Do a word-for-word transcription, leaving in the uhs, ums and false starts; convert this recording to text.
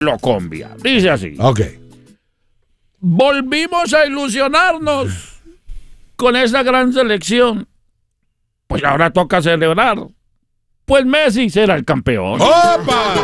Colombia. Dice así. Ok. Volvimos a ilusionarnos con esa gran selección. Pues ahora toca celebrar. Pues Messi será el campeón. ¡Opa!